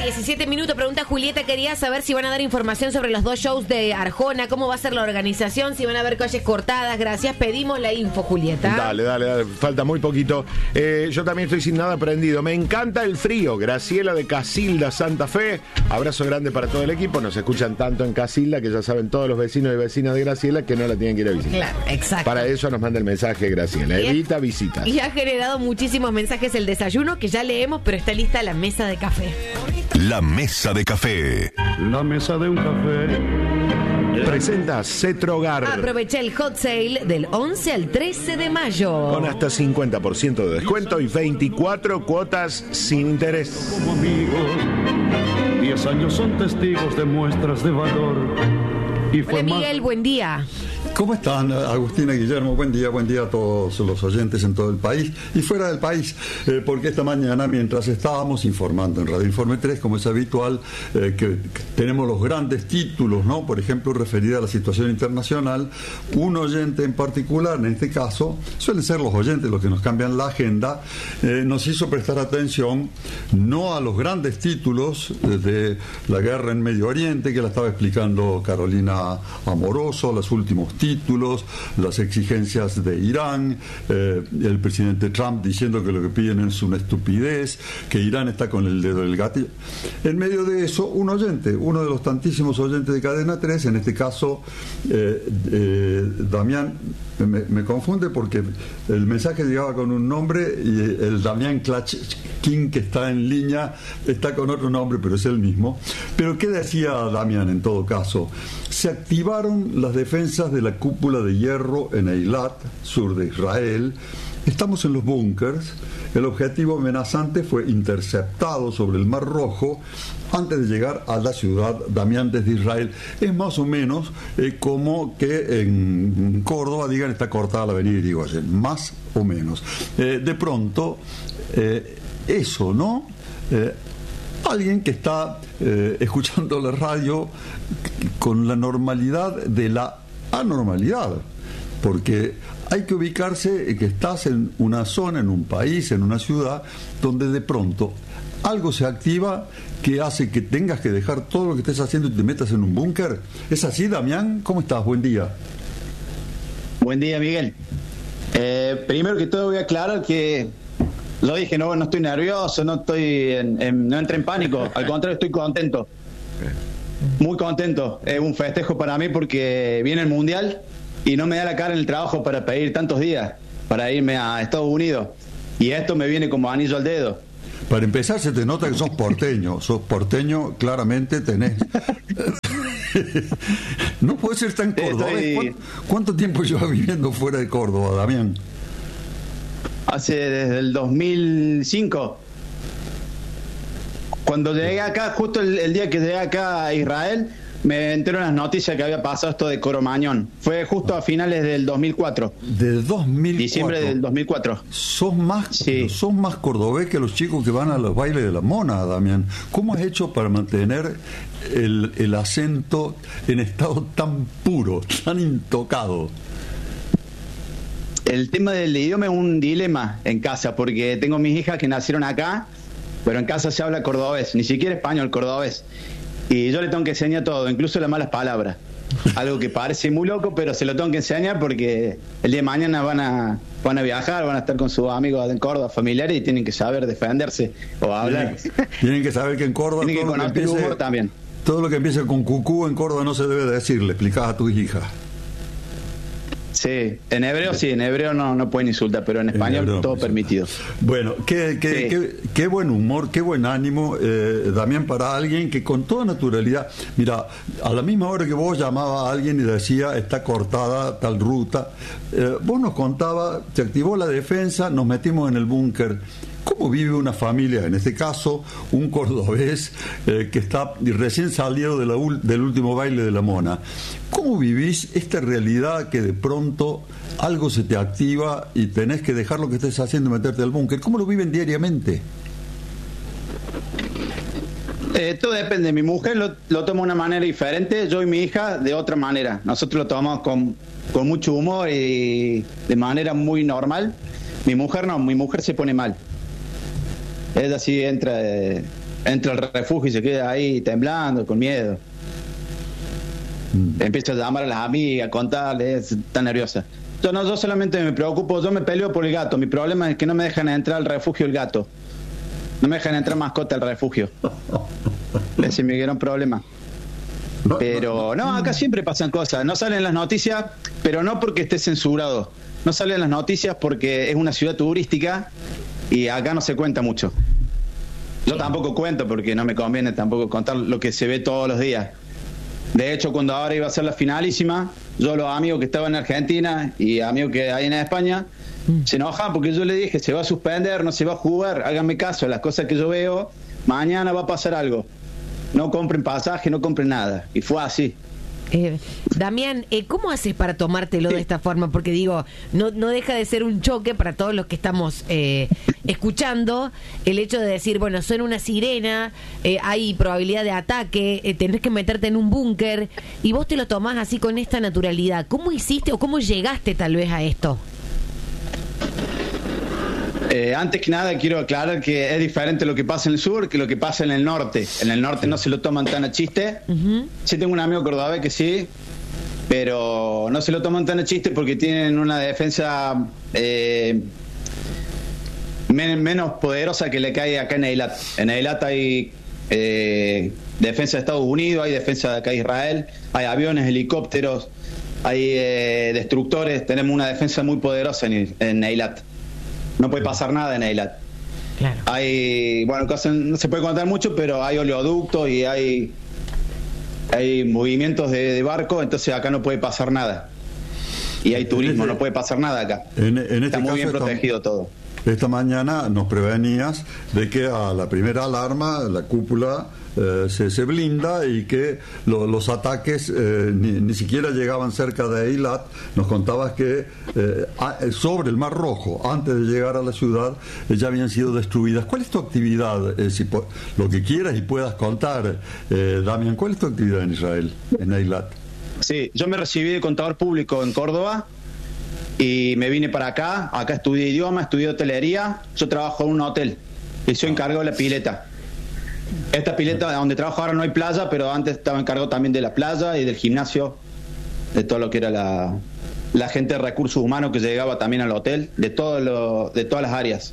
17 minutos, pregunta Julieta, quería saber si van a dar información sobre los 2 shows de Arjona, cómo va a ser la organización, si van a haber calles cortadas. Gracias, pedimos la info, Julieta. Dale, falta muy poquito. Yo también estoy sin nada prendido. Me encanta el frío. Graciela de Casilda, Santa Fe. Abrazo grande para todo el equipo. Nos escuchan tanto en Casilda que ya saben todos los vecinos y vecinas de Graciela que no la tienen que ir a visitar. Claro, exacto. Para eso nos manda el mensaje Graciela. Evita visitas. Y ha generado muchísimos mensajes el desayuno que ya leemos, pero está lista la mesa de café. La mesa de café. La mesa de un café. Presenta Cetrogar. Aprovecha el hot sale del 11 al 13 de mayo. Con hasta 50% de descuento y 24 cuotas sin interés. Como amigos, 10 años son testigos de muestras de valor. Y Hola Miguel, buen día. ¿Cómo están, Agustina, Guillermo? Buen día a todos los oyentes en todo el país y fuera del país, porque esta mañana, mientras estábamos informando en Radio Informe 3, como es habitual, que tenemos los grandes títulos, ¿no? Por ejemplo, referida a la situación internacional, un oyente en particular, en este caso, suelen ser los oyentes los que nos cambian la agenda, nos hizo prestar atención no a los grandes títulos de la guerra en Medio Oriente, que la estaba explicando Carolina Amoroso, los últimos títulos, las exigencias de Irán, el presidente Trump diciendo que lo que piden es una estupidez, que Irán está con el dedo del gatillo. En medio de eso, un oyente, uno de los tantísimos oyentes de Cadena 3, en este caso Damián, me confunde porque el mensaje llegaba con un nombre y el Damián Klachkin que está en línea está con otro nombre, pero es el mismo. Pero ¿qué decía Damián en todo caso? Se activaron las defensas de la cúpula de hierro en Eilat, sur de Israel. Estamos en los búnkers. El objetivo amenazante fue interceptado sobre el Mar Rojo antes de llegar a la ciudad. Damián, desde Israel. Es más o menos como que en Córdoba digan está cortada la avenida Irigoyen, más o menos. De pronto, eso, ¿no? Alguien que está escuchando la radio con la normalidad de la anormalidad, porque hay que ubicarse que estás en una zona, en un país, en una ciudad, donde de pronto algo se activa que hace que tengas que dejar todo lo que estés haciendo y te metas en un búnker. ¿Es así, Damián? ¿Cómo estás? Buen día. Buen día, Miguel. Primero que todo voy a aclarar que lo dije, no estoy nervioso, no entré en pánico, al contrario, estoy contento. Muy contento. Es un festejo para mí porque viene el Mundial y no me da la cara en el trabajo para pedir tantos días para irme a Estados Unidos. Y esto me viene como anillo al dedo. Para empezar, se te nota que sos porteño, claramente tenés. No puede ser tan cordobés. ¿Cuánto tiempo llevas viviendo fuera de Córdoba, Damián? Desde el 2005. Cuando llegué acá, justo el día que llegué acá a Israel, me enteré en las noticias que había pasado esto de Coromañón. Fue justo a finales del 2004. ¿Del 2004? Diciembre del 2004. Sos más cordobés que los chicos que van a los bailes de la mona, Damián. ¿Cómo has hecho para mantener el acento en estado tan puro, tan intocado? El tema del idioma es un dilema en casa, porque tengo mis hijas que nacieron acá, pero en casa se habla cordobés, ni siquiera español, cordobés. Y yo le tengo que enseñar todo, incluso las malas palabras. Algo que parece muy loco, pero se lo tengo que enseñar porque el día de mañana van a viajar, van a estar con sus amigos en Córdoba, familiares, y tienen que saber defenderse o hablar. Tienen que saber que en Córdoba tienen que conocer el humor también. Todo lo que empieza con cucú en Córdoba no se debe decir, le explicás a tus hijas. Sí, en hebreo no pueden insultar, pero en español todo permitido. Bueno, qué buen humor, qué buen ánimo, Damián, para alguien que con toda naturalidad, mira, a la misma hora que vos llamaba a alguien y decía está cortada tal ruta, vos nos contaba, se activó la defensa, nos metimos en el búnker. ¿Cómo vive una familia, en este caso un cordobés que está recién salido del último baile de la mona? ¿Cómo vivís esta realidad que de pronto algo se te activa y tenés que dejar lo que estés haciendo y meterte al búnker? ¿Cómo lo viven diariamente? Todo depende. Mi mujer lo toma de una manera diferente, yo y mi hija de otra manera. Nosotros lo tomamos con mucho humor y de manera muy normal. Mi mujer no, mi mujer se pone mal. Ella sí entra entra al refugio y se queda ahí temblando, con miedo. Empiezo a llamar a las amigas, a contarles, está nerviosa. Yo solamente me preocupo, yo me peleo por el gato. Mi problema es que no me dejan entrar al refugio el gato. No me dejan entrar mascota al refugio. Ese es mi gran problema. Pero no, acá siempre pasan cosas. No salen las noticias, pero no porque esté censurado. No salen las noticias porque es una ciudad turística y acá no se cuenta mucho. Yo tampoco cuento porque no me conviene tampoco contar lo que se ve todos los días. De hecho, cuando ahora iba a ser la finalísima, yo los amigos que estaban en Argentina y amigos que hay en España se enojan porque yo le dije, se va a suspender, no se va a jugar, háganme caso, las cosas que yo veo, mañana va a pasar algo. No compren pasaje, no compren nada. Y fue así. Damián, ¿cómo haces para tomártelo de esta forma? Porque digo, no deja de ser un choque para todos los que estamos escuchando el hecho de decir, bueno, suena una sirena, hay probabilidad de ataque, tenés que meterte en un búnker y vos te lo tomás así con esta naturalidad. ¿Cómo hiciste o cómo llegaste tal vez a esto? Antes que nada quiero aclarar que es diferente lo que pasa en el sur que lo que pasa en el norte. En el norte no se lo toman tan a chiste. Sí tengo un amigo cordobés que sí, pero no se lo toman tan a chiste porque tienen una defensa menos poderosa que le cae acá en Eilat. En Eilat hay defensa de Estados Unidos, hay defensa de acá de Israel, hay aviones, helicópteros, hay destructores. Tenemos una defensa muy poderosa en Eilat. No puede pasar nada en Eilat. Claro. Hay, bueno, no se puede contar mucho, pero hay oleoductos y hay movimientos de barco, entonces acá no puede pasar nada. Y hay turismo, no puede pasar nada acá. Está muy bien protegido todo. Esta mañana nos prevenías de que a la primera alarma la cúpula se blinda y que los ataques ni siquiera llegaban cerca de Eilat. Nos contabas que sobre el Mar Rojo, antes de llegar a la ciudad, ya habían sido destruidas. ¿Cuál es tu actividad? Lo que quieras y puedas contar, Damián, ¿cuál es tu actividad en Israel, en Eilat? Sí, yo me recibí de contador público en Córdoba y me vine para acá. Acá estudié idioma, estudié hotelería. Yo trabajo en un hotel y soy encargado de la pileta. Esta pileta donde trabajo ahora no hay playa, pero antes estaba encargado también de la playa y del gimnasio, de todo lo que era la gente de recursos humanos que llegaba también al hotel, de todas las áreas.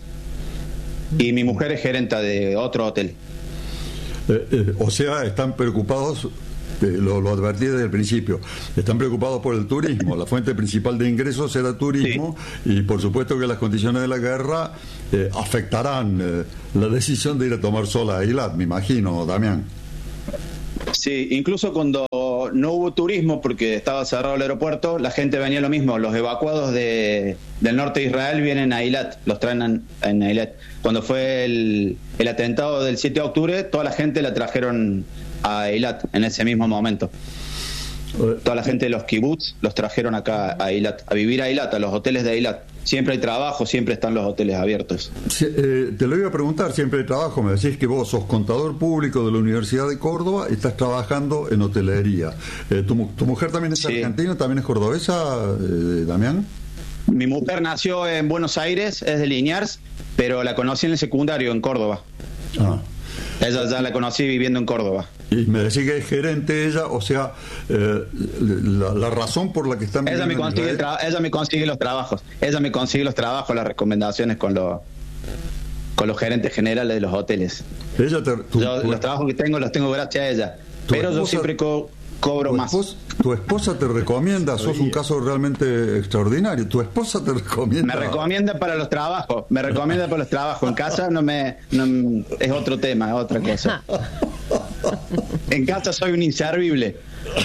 Y mi mujer es gerenta de otro hotel. O sea, están preocupados. Lo advertí desde el principio, están preocupados por el turismo. La fuente principal de ingresos era turismo, sí. Y por supuesto que las condiciones de la guerra afectarán la decisión de ir a tomar sol a Eilat, me imagino, Damián. Sí, incluso cuando no hubo turismo porque estaba cerrado el aeropuerto, la gente venía lo mismo. Los evacuados del norte de Israel vienen a Eilat, los traen en Eilat. Cuando fue el atentado del 7 de octubre, toda la gente la trajeron a Eilat en ese mismo momento. Toda la gente de los kibbutz los trajeron acá a Eilat, a vivir a Eilat, a los hoteles de Eilat. Siempre hay trabajo, siempre están los hoteles abiertos. Te lo iba a preguntar, siempre hay trabajo. Me decís que vos sos contador público de la Universidad de Córdoba y estás trabajando en hotelería. ¿Tu mujer también es argentina, también es cordobesa, Damián? Mi mujer nació en Buenos Aires, es de Liniers, pero la conocí en el secundario en Córdoba. Ella ya la conocí viviendo en Córdoba. Y me decís que es gerente ella, o sea, la razón por la que están... Ella me consigue los trabajos. Ella me consigue los trabajos, las recomendaciones con los gerentes generales de los hoteles. Los trabajos que tengo los tengo gracias a ella. Pero yo siempre cobro más. Tu esposa te recomienda, sos un caso realmente extraordinario. Tu esposa te recomienda. Me recomienda para los trabajos. En casa es otro tema, es otra cosa. En casa soy un inservible.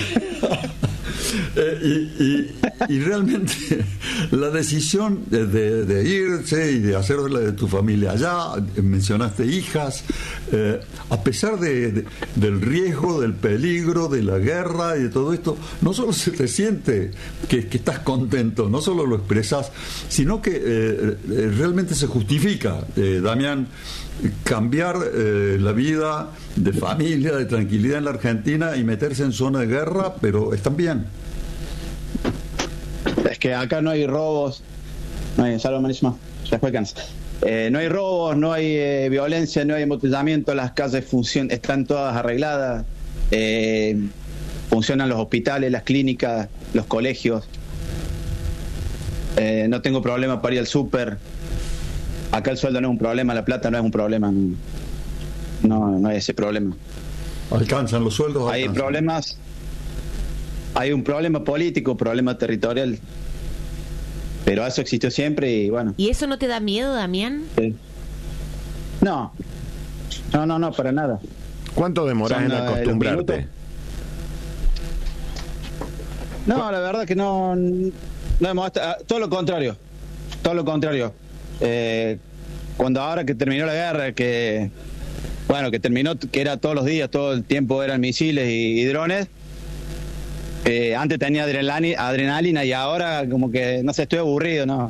Y realmente la decisión de irse y de hacer de tu familia allá, mencionaste hijas, a pesar del riesgo, del peligro, de la guerra y de todo esto, no solo se te siente que estás contento, no solo lo expresas, sino que realmente se justifica, Damián, cambiar la vida de familia, de tranquilidad en la Argentina y meterse en zona de guerra, pero están bien. Es que acá no hay robos, no hay salvo malísimo. No hay robos, no hay violencia, no hay embotellamiento, las calles están todas arregladas, funcionan los hospitales, las clínicas, los colegios. No tengo problema para ir al súper. Acá el sueldo no es un problema, la plata no es un problema. No hay ese problema. ¿Alcanzan los sueldos? Hay problemas. Hay un problema político, un problema territorial. Pero eso existió siempre y bueno. ¿Y eso no te da miedo, Damián? Sí. No, para nada. ¿Cuánto demorás en acostumbrarte? No, la verdad que no me molesta. Todo lo contrario. Cuando ahora que terminó la guerra, que terminó, que era todos los días, todo el tiempo eran misiles y drones. Antes tenía adrenalina y ahora como que, no sé, estoy aburrido, ¿no?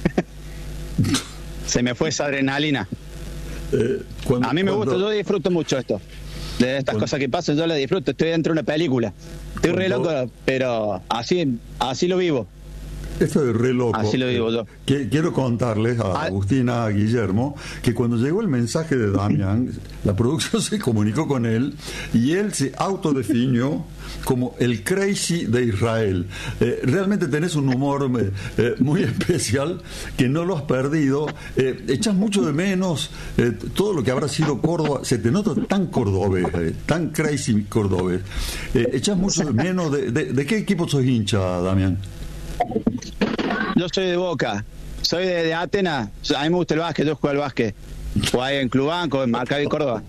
Se me fue esa adrenalina. A mí me gusta, yo disfruto mucho esto. De estas cosas que pasan, yo las disfruto. Estoy dentro de una película. Estoy re loco, pero así lo vivo. Esto es re loco. Así lo digo yo. Quiero contarles a Agustina, a Guillermo, que cuando llegó el mensaje de Damián, la producción se comunicó con él y él se autodefinió como el crazy de Israel. Realmente tenés un humor muy especial que no lo has perdido. Echás mucho de menos todo lo que habrá sido Córdoba. Se te nota tan cordobés, tan crazy cordobés. Echás mucho de menos. ¿De qué equipo sos hincha, Damián? Yo soy de Boca, soy de Atenas. A mí me gusta el básquet, yo juego al básquet. Jugué en Club Banco, en Maccabi Córdoba.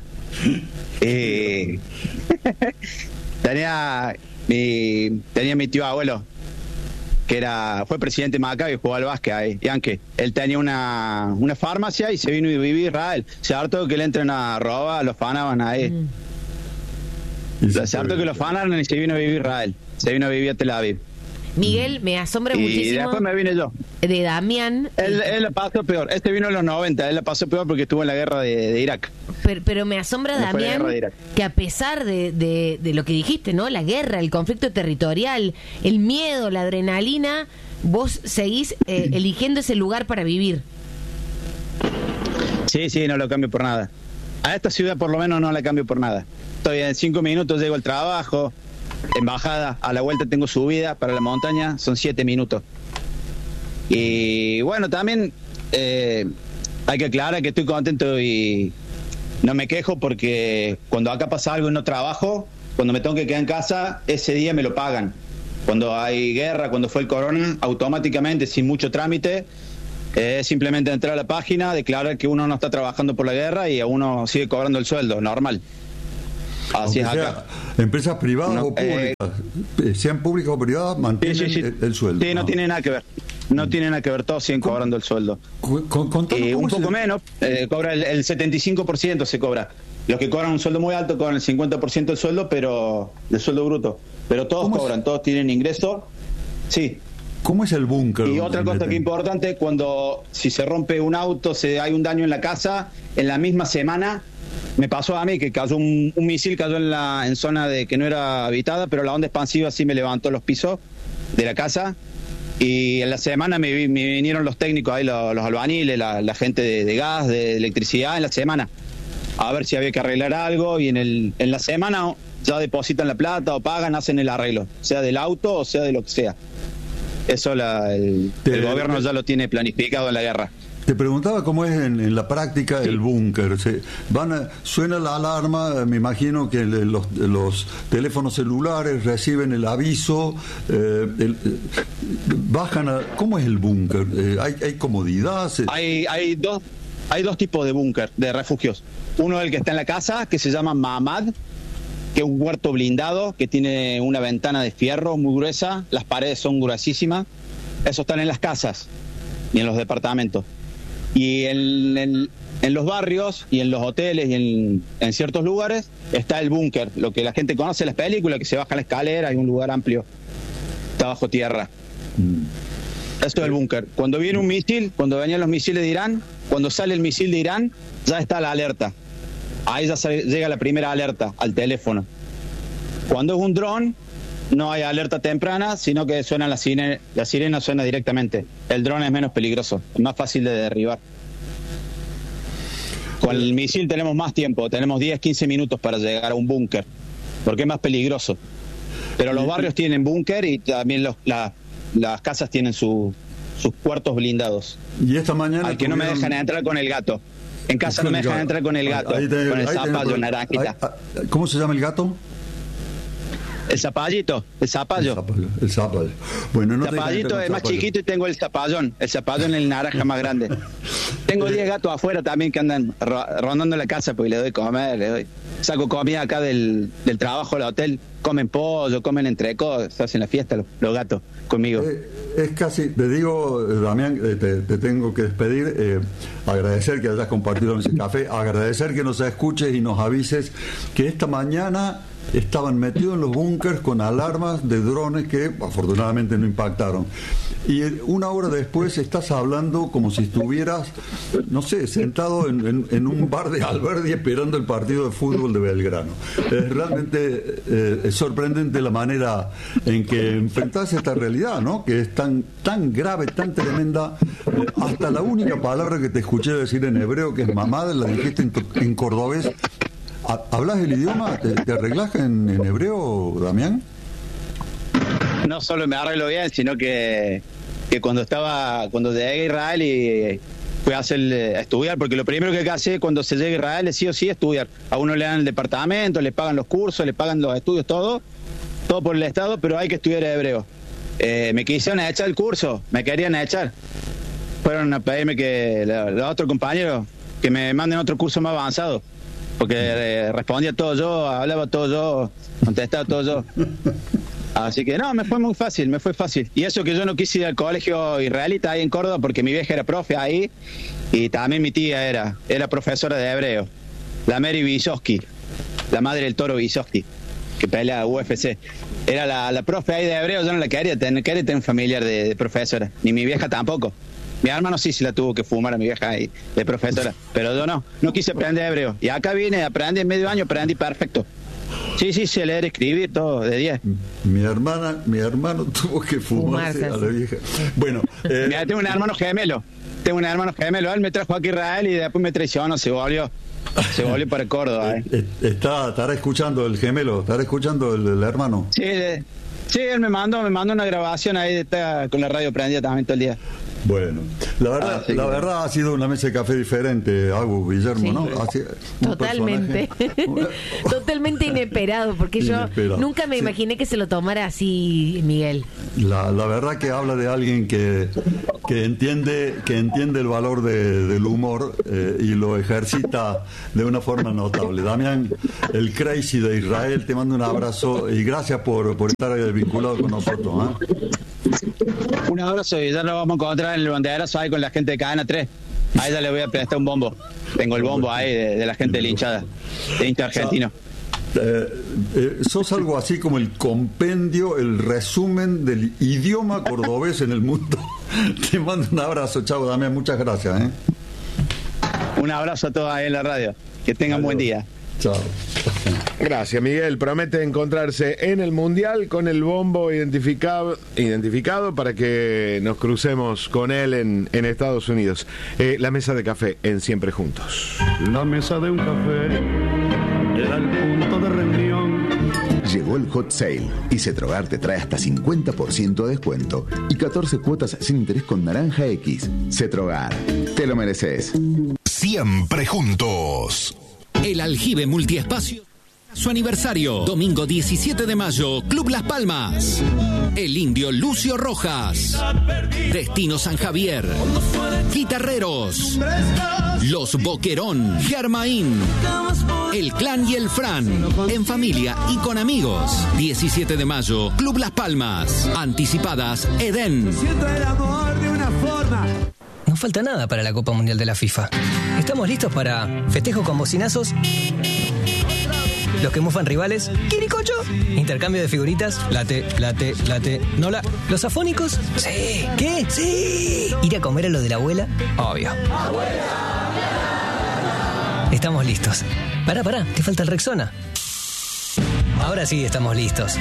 Tenía mi tío abuelo, que fue presidente de Maccabi y jugó al básquet ahí, Yankee. Él tenía una farmacia y se vino a vivir a Israel. Se hartó que le entren a robar, los fanaban ahí. Se hartó que los fanaron y se vino a vivir a Israel. Se vino a vivir a Tel Aviv. Miguel, me asombra muchísimo. Y después me vine yo. De Damián. Él la pasó peor. Este vino en los 90. Él la pasó peor porque estuvo en la guerra de Irak. Pero me asombra, Damián, que a pesar de lo que dijiste, ¿no? La guerra, el conflicto territorial, el miedo, la adrenalina, vos seguís eligiendo ese lugar para vivir. Sí, no lo cambio por nada. A esta ciudad por lo menos no la cambio por nada. Estoy en 5 minutos, llego al trabajo. En bajada, a la vuelta tengo subida para la montaña, son 7 minutos. Y bueno, también hay que aclarar que estoy contento y no me quejo porque cuando acá pasa algo y no trabajo, cuando me tengo que quedar en casa, ese día me lo pagan. Cuando hay guerra, cuando fue el corona, automáticamente, sin mucho trámite, simplemente entrar a la página, declarar que uno no está trabajando por la guerra y a uno sigue cobrando el sueldo, normal. Así es acá. Empresas privadas o públicas, sean públicas o privadas, mantienen el sueldo. Sí, no tiene nada que ver. No tiene nada que ver, todos siguen cobrando el sueldo. Un poco menos, cobra el 75% se cobra. Los que cobran un sueldo muy alto cobran el 50% del sueldo, pero del sueldo bruto. Pero todos cobran, todos tienen ingreso. Sí. ¿Cómo es el búnker? Y otra cosa que es importante, si se rompe un auto, hay un daño en la casa, en la misma semana. Me pasó a mí que cayó un misil, cayó en zona de que no era habitada, pero la onda expansiva sí me levantó los pisos de la casa. Y en la semana me vinieron los técnicos ahí, los albañiles, la gente de gas, de electricidad, en la semana, a ver si había que arreglar algo. Y en la semana ya depositan la plata o pagan, hacen el arreglo, sea del auto o sea de lo que sea. Eso el gobierno ya lo tiene planificado en la guerra. Te preguntaba cómo es en la práctica el búnker. Suena la alarma, me imagino que los teléfonos celulares reciben el aviso, ¿cómo es el búnker? ¿Hay comodidad? Hay dos tipos de búnker, de refugios. Uno es el que está en la casa, que se llama Mamad, que es un huerto blindado, que tiene una ventana de fierro muy gruesa, las paredes son gruesísimas. Esos están en las casas y en los departamentos. Y en los barrios y en los hoteles y en ciertos lugares está el búnker, lo que la gente conoce en las películas, que se baja la escalera, hay un lugar amplio, está bajo tierra. Esto es el búnker. Cuando viene un misil, cuando venían los misiles de Irán, cuando sale el misil de Irán, ya está la alerta. Ahí ya llega la primera alerta al teléfono. Cuando es un dron, no hay alerta temprana, sino que suena la sirena suena directamente. El dron es menos peligroso, es más fácil de derribar. Con el misil tenemos más tiempo, tenemos 10, 15 minutos para llegar a un búnker, porque es más peligroso. Pero los barrios tienen búnker y también las casas tienen sus cuartos blindados. Y esta mañana... Al que no me dejan entrar con el gato. En casa no me dejan entrar con el gato, con el zapallo naranjita. ¿Cómo se llama el gato? El zapallito, el zapallo. El zapallo. Bueno, no el zapallito es más chiquito y tengo el zapallón en el naranja más grande. Tengo 10 gatos afuera también que andan rondando la casa porque le doy comer, saco comida acá del trabajo al hotel, comen pollo, comen entrecot, se hacen la fiesta los gatos conmigo. Es casi, te digo, Damián, te tengo que despedir, agradecer que hayas compartido ese café, agradecer que nos escuches y nos avises que esta mañana estaban metidos en los búnkers con alarmas de drones que afortunadamente no impactaron. Y una hora después estás hablando como si estuvieras, no sé, sentado en un bar de Alberdi esperando el partido de fútbol de Belgrano. Es realmente es sorprendente la manera en que enfrentás esta realidad, ¿no? Que es tan grave, tan tremenda. Hasta la única palabra que te escuché decir en hebreo, que es mamada, la dijiste en cordobés. ¿Hablas el idioma? ¿Te arreglás en hebreo, Damián? No solo me arreglo bien, sino que cuando llegué a Israel y fui a estudiar, porque lo primero que hay que hacer cuando se llega a Israel es sí o sí estudiar. A uno le dan el departamento, le pagan los cursos, le pagan los estudios, todo por el Estado, pero hay que estudiar hebreo. Me quisieron echar el curso, me querían echar. Fueron a pedirme que los otros compañeros que me manden otro curso más avanzado, porque respondía todo yo, hablaba todo yo, contestaba todo yo. Así que no, me fue fácil. Y eso que yo no quise ir al colegio israelita ahí en Córdoba, porque mi vieja era profe ahí, y también mi tía era profesora de hebreo, la Mary Vysotsky, la madre del Toro Vysotsky, que pelea UFC. Era la profe ahí de hebreo, yo no la quería tener un familiar de profesora, ni mi vieja tampoco. Mi hermano sí se la tuvo que fumar a mi vieja ahí, de profesora, pero yo no quise aprender hebreo. Y acá vine, aprendí en medio año, aprendí perfecto. Sí, sé leer, escribir, todo, de 10. Mi hermano tuvo que fumarse a la vieja. Bueno, mira, tengo un hermano gemelo, él me trajo aquí a Israel y después me traicionó, se volvió para Córdoba. Estará escuchando el gemelo, estará escuchando el hermano. Sí, él me mandó una grabación ahí, está con la radio prendida también todo el día. Bueno, la verdad ha sido una mesa de café diferente, Agus, Guillermo, sí, ¿no? Totalmente. Totalmente inesperado, porque yo nunca me imaginé que se lo tomara así, Miguel. La verdad que habla de alguien que entiende el valor del humor y lo ejercita de una forma notable. Damián, el Crazy de Israel, te mando un abrazo y gracias por estar vinculado con nosotros. Un abrazo y ya nos vamos a encontrar en el banderazo ahí con la gente de Cadena 3. A ella le voy a prestar un bombo. Tengo el bombo ahí de la gente de la hinchada, de hincha argentino. Sos algo así como el compendio, el resumen del idioma cordobés en el mundo. Te mando un abrazo, chao, Damián, muchas gracias. Un abrazo a todos ahí en la radio. Que tengan buen día. Chao. Gracias, Miguel. Promete encontrarse en el Mundial con el bombo identificado para que nos crucemos con él en Estados Unidos. La mesa de café en Siempre Juntos. La mesa de un café era el punto de reunión. Llegó el Hot Sale y Cetrogar te trae hasta 50% de descuento y 14 cuotas sin interés con Naranja X. Cetrogar, te lo mereces. Siempre Juntos. El Aljibe Multiespacio, su aniversario, domingo 17 de mayo, Club Las Palmas. El Indio Lucio Rojas, Destino San Javier, Guitarreros, Los Boquerón, Germain, El Clan y el Fran, en familia y con amigos. 17 de mayo, Club Las Palmas. Anticipadas, Edén. Siento el amor de una forma. No falta nada para la Copa Mundial de la FIFA. Estamos listos para festejo con bocinazos, los que mufan rivales, quiricocho, intercambio de figuritas, late, nola, los afónicos, sí, ¿qué? Sí, ir a comer a lo de la abuela, obvio. Estamos listos. Pará, te falta el Rexona. Ahora sí estamos listos.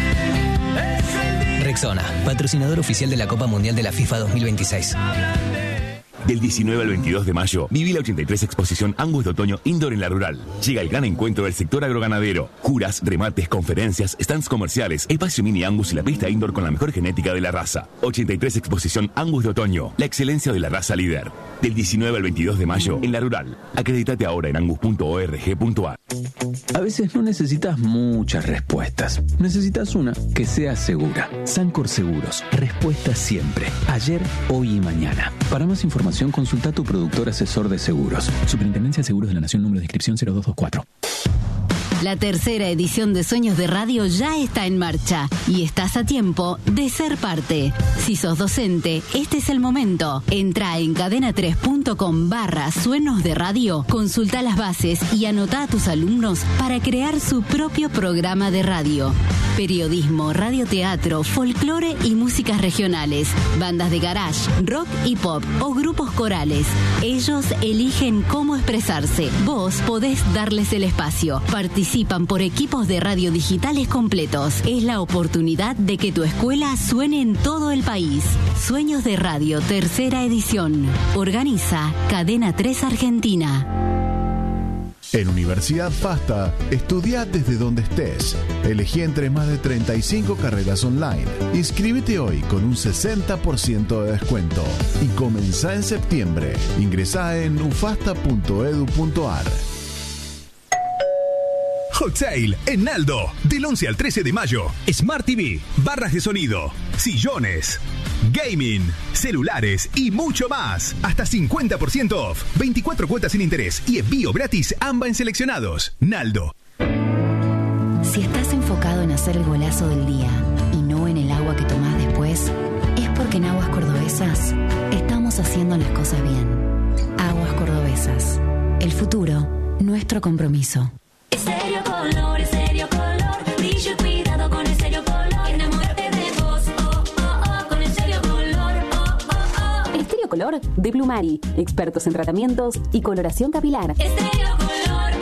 Rexona, patrocinador oficial de la Copa Mundial de la FIFA 2026. Del 19 al 22 de mayo, viví la 83 Exposición Angus de Otoño Indoor en La Rural. Llega el gran encuentro del sector agroganadero. Juras, remates, conferencias, stands comerciales, espacio mini Angus y la pista indoor con la mejor genética de la raza. 83 Exposición Angus de Otoño, la excelencia de la raza líder. Del 19 al 22 de mayo, en La Rural. Acreditate ahora en angus.org.ar. A veces no necesitas muchas respuestas. Necesitas una que sea segura. Sancor Seguros. Respuesta siempre. Ayer, hoy y mañana. Para más información, consulta a tu productor asesor de seguros. Superintendencia de Seguros de la Nación, número de inscripción 0224. La tercera edición de Sueños de Radio ya está en marcha y estás a tiempo de ser parte. Si sos docente, este es el momento. Entra en cadena3.com/Sueños de Radio, consulta las bases y anota a tus alumnos para crear su propio programa de radio. Periodismo, radioteatro, folclore y músicas regionales, bandas de garage, rock y pop o grupos corales. Ellos eligen cómo expresarse. Vos podés darles el espacio. Participan por equipos de radio digitales completos. Es la oportunidad de que tu escuela suene en todo el país. Sueños de Radio, tercera edición. Organiza Cadena 3 Argentina. En Universidad FASTA, estudia desde donde estés. Elegí entre más de 35 carreras online. Inscríbete hoy con un 60% de descuento. Y comenzá en septiembre. Ingresá en ufasta.edu.ar. Hot Sale en Naldo. Del 11 al 13 de mayo. Smart TV, barras de sonido, sillones, gaming, celulares y mucho más. Hasta 50% off. 24 cuotas sin interés y envío gratis AMBA en seleccionados. Naldo. Si estás enfocado en hacer el golazo del día y no en el agua que tomás después, es porque en Aguas Cordobesas estamos haciendo las cosas bien. Aguas Cordobesas. El futuro, nuestro compromiso. Estéreo Color, brillo y cuidado con Estéreo Color. Enamórate de vos, con Estéreo Color, Estéreo Color de Plumari, expertos en tratamientos y coloración capilar. Estéreo Color,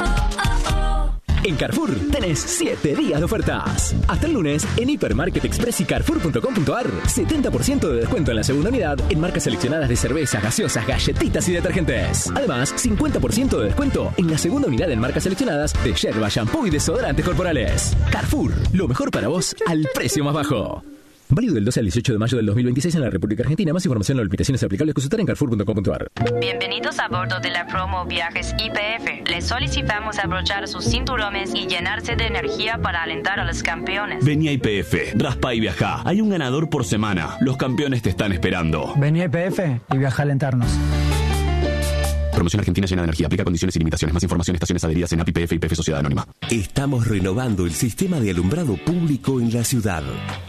En Carrefour tenés 7 días de ofertas. Hasta el lunes, en Hipermarket Express y Carrefour.com.ar, 70% de descuento en la segunda unidad en marcas seleccionadas de cervezas, gaseosas, galletitas y detergentes. Además, 50% de descuento en la segunda unidad en marcas seleccionadas de yerba, shampoo y desodorantes corporales. Carrefour, lo mejor para vos al precio más bajo. Válido del 12 al 18 de mayo del 2026 en la República Argentina. Más información en las limitaciones aplicables, consultar en carrefour.com.ar. Bienvenidos a bordo de la promo Viajes YPF. Les solicitamos abrochar sus cinturones y llenarse de energía para alentar a los campeones. Vení a YPF, raspa y viajá. Hay un ganador por semana. Los campeones te están esperando. Vení a YPF y viaja a alentarnos. Promoción Argentina llena de energía. Aplica condiciones y limitaciones. Más información, estaciones adheridas en APIPF y YPF Sociedad Anónima. Estamos renovando el sistema de alumbrado público en la ciudad.